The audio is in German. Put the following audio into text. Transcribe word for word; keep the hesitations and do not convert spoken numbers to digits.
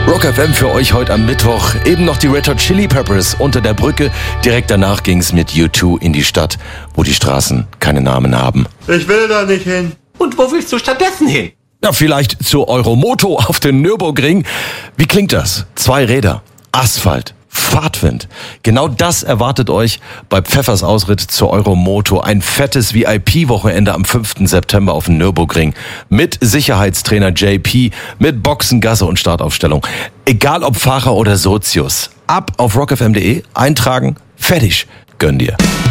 Rock F M für euch heute am Mittwoch. Eben noch die Red Hot Chili Peppers unter der Brücke. Direkt danach ging's mit U zwei in die Stadt, wo die Straßen keine Namen haben. Ich will da nicht hin. Und wo willst du stattdessen hin? Ja, vielleicht zur Euromoto auf den Nürburgring. Wie klingt das? Zwei Räder, Asphalt, Fahrtwind. Genau das erwartet euch bei Pfeffers Ausritt zur Euromoto. Ein fettes V I P-Wochenende am fünften September auf dem Nürburgring. Mit Sicherheitstrainer J P, mit Boxengasse und Startaufstellung. Egal ob Fahrer oder Sozius. Ab auf rockfm punkt de, eintragen, fertig. Gönn dir.